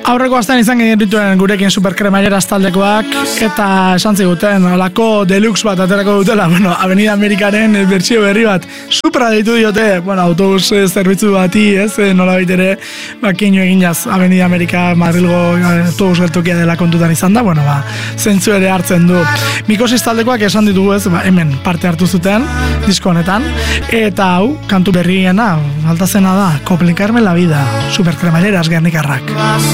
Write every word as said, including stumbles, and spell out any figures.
Aurreko astean izan genituen gurekin superkremaileras taldekoak, eta esan ziguten, olako deluxe bat aterako dutela, bueno, Avenida Amerikaren bertsio berri bat, supra deitu diote, bueno, autobus zerbitzu bati, ez, nola baitere, bakinu egin jaz, Avenida Amerika Madrilgo autobus geltokia dela kontutan izan da, bueno, ba, zentzu ere hartzen du. Mikosis taldekoak esan ditugu ez, ba, hemen parte hartu zuten, disko honetan, eta hau, kantu berriena, alta zena da, Complicarme la vida, superkremaileras gernikarrak.